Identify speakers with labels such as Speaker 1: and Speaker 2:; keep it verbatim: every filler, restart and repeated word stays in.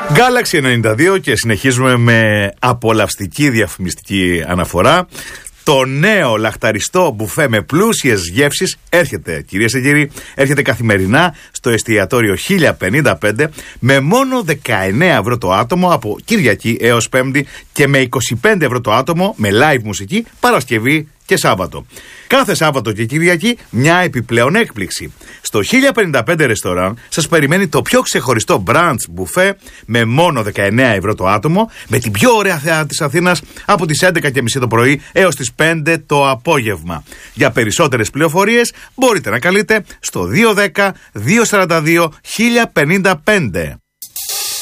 Speaker 1: Galaxy ενενήντα δύο και συνεχίζουμε με απολαυστική διαφημιστική αναφορά. Το νέο λαχταριστό μπουφέ με πλούσιες γεύσεις έρχεται, κυρίες και κύριοι, έρχεται καθημερινά στο εστιατόριο χίλια πενήντα πέντε με μόνο δεκαεννέα ευρώ το άτομο από Κυριακή έως Πέμπτη και με είκοσι πέντε ευρώ το άτομο με live μουσική Παρασκευή και Σάββατο. Κάθε Σάββατο και Κυριακή μια επιπλέον έκπληξη. Στο χίλια πενήντα πέντε ρεστοράν σας περιμένει το πιο ξεχωριστό brunch μπουφέ με μόνο δεκαεννέα ευρώ το άτομο, με την πιο ωραία θέα της Αθήνας από τις έντεκα και μισή το πρωί έως τις πέντε το απόγευμα. Για περισσότερες πληροφορίες μπορείτε να καλείτε στο δύο ένα μηδέν δύο τέσσερα δύο χίλια πενήντα πέντε.